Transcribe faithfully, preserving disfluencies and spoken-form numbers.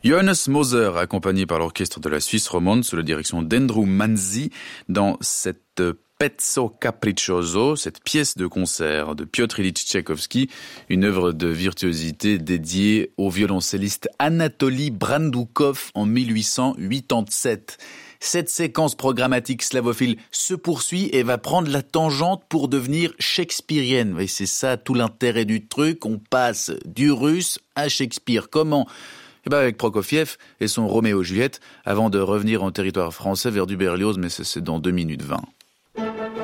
Johannes Moser, accompagné par l'orchestre de la Suisse romande sous la direction d'Andrew Manzi, dans cette Pezzo Capriccioso, cette pièce de concert de Piotr Ilyich Tchaïkovski, une œuvre de virtuosité dédiée au violoncelliste Anatoly Brandoukov en mille huit cent quatre-vingt-sept. Cette séquence programmatique slavophile se poursuit et va prendre la tangente pour devenir shakespearienne. Et c'est ça tout l'intérêt du truc, on passe du russe à Shakespeare. Comment ? Eh ben avec Prokofiev et son Roméo et Juliette, avant de revenir en territoire français vers du Berlioz, mais c'est dans deux minutes vingt.